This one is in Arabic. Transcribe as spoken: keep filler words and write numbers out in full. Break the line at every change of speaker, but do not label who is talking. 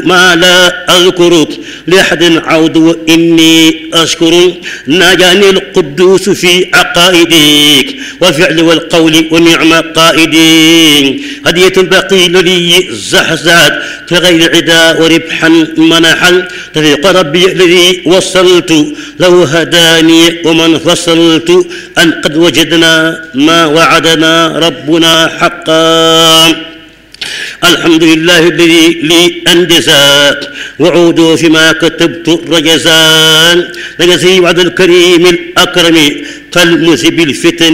ما لا أذكر لأحد عود وإني أشكر ناجاني القدوس في عقائدك وفعل والقول ونعم قائدي هدية البقي لي زحزحت في غير عدا وربحا منحا تفيق ربي الذي وصلت لو هداني ومن فصلت أن قد وجدنا ما وعدنا ربنا حقا الحمد لله الذي لي أنجزا وعودوا فيما كتبت رجزان رجزي وعد الكريم الأكرم كالمذهب الفتن